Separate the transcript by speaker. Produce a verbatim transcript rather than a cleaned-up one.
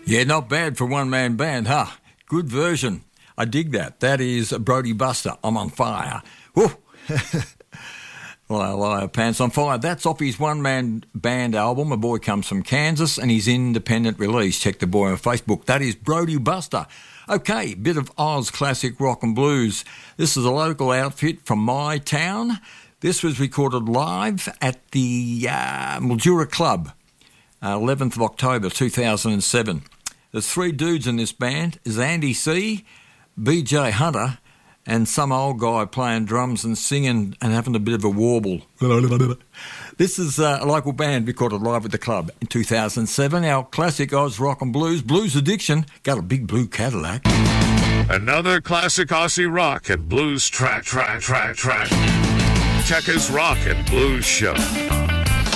Speaker 1: Yeah, not bad for one-man band, huh? Good version. I dig that. That is Brody Buster, I'm on fire. Woo! Well, uh, Pants on Fire. That's off his one-man band album. A boy comes from Kansas and his independent release. Check the boy on Facebook. That is Brody Buster. Okay, bit of Oz classic rock and blues. This is a local outfit from my town. This was recorded live at the uh, Mildura Club, uh, eleventh of October two thousand seven. There's three dudes in this band. There's Andy C., B J Hunter, and some old guy playing drums and singing and having a bit of a warble. This is uh, a local band recorded live at the club in two thousand seven. Our classic Oz rock and blues, Blues Addiction, got a big blue Cadillac.
Speaker 2: Another classic Aussie rock and blues track, track, track, track. Checkers Rock and Blues Show.